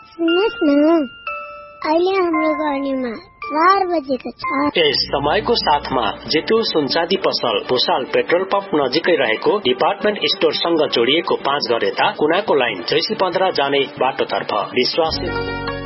सुन्नुहोस् न, अहिले हाम्रो गर्नीमा 4 बजेको छ। यस समयको साथमा जितु सुनचाँदी पसल भुसाल पेट्रोल पम्प नजिकै रहेको डिपार्टमेन्ट स्टोरसँग जोडिएको 5 घर यता कुनाको लाइन 615 जाने बाटोतर्फ विश्वास